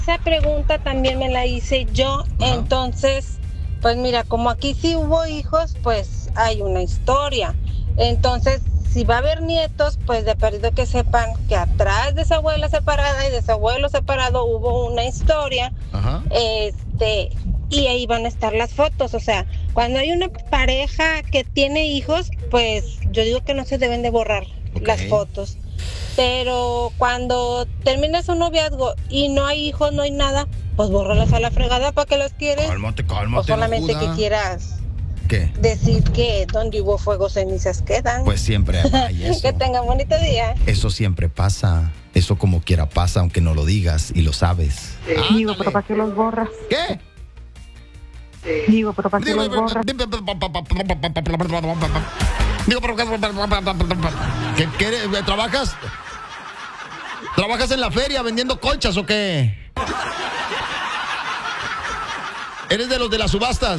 Esa pregunta también me la hice yo. Ajá. Entonces, pues mira, como aquí sí hubo hijos, pues hay una historia. Entonces, si va a haber nietos, pues de perdido que sepan que atrás de esa abuela separada y de ese abuelo separado hubo una historia. Ajá. Y ahí van a estar las fotos. O sea, cuando hay una pareja que tiene hijos, pues yo digo que no se deben de borrar las fotos. Pero cuando terminas un noviazgo y no hay hijos, no hay nada, pues bórralas a la fregada. ¿Para qué las quieres? Cálmate, O solamente Juda. que quieras ¿Qué? decir que donde hubo fuego cenizas quedan. Pues siempre hay eso. Que tengan bonito día. Eso siempre pasa. Eso como quiera pasa, aunque no lo digas y lo sabes. Digo, pero ¿para qué los borras? ¿Qué? Digo, pero ¿para qué los borras? Digo, pero ¿qué trabajas? ¿Trabajas en la feria vendiendo colchas o qué? ¿Eres de los de las subastas?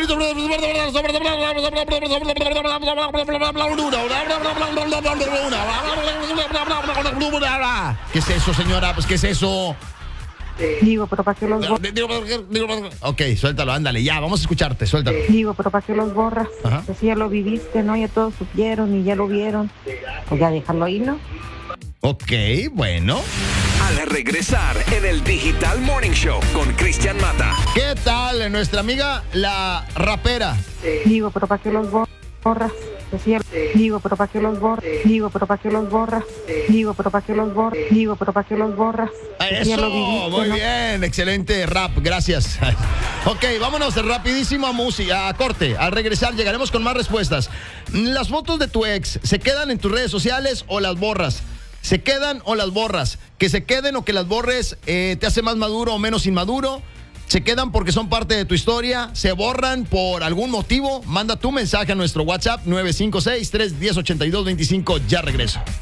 ¿Qué es eso, señora? Pues, ¿qué es eso? Digo, pero ¿para qué los borras? Ok, suéltalo, ándale, ya, vamos a escucharte, suéltalo. Digo, pero ¿para qué los borras? Ajá. Pues ya lo viviste, ¿no? Ya todos supieron y ya lo vieron. Pues ya déjalo ahí, ¿no? Ok, bueno. Al regresar en el Digital Morning Show con Cristian Mata. ¿Qué tal nuestra amiga la rapera? Digo, pero ¿para qué los borras? Pues ya... Digo, pero ¿para qué los borras? Digo, pero ¿para qué los borras? Digo, pero ¿para qué los borras? Digo, pero ¿para qué los borras? Pues ya Eso, lo viviste, muy ¿no? bien, excelente rap, gracias. Ok, vámonos rapidísimo a música, a corte. Al regresar llegaremos con más respuestas. ¿Las fotos de tu ex se quedan en tus redes sociales o las borras? ¿Se quedan o las borras? Que se queden o que las borres te hace más maduro o menos inmaduro. Se quedan porque son parte de tu historia. Se borran por algún motivo. Manda tu mensaje a nuestro WhatsApp 956-310-8225. Ya regreso.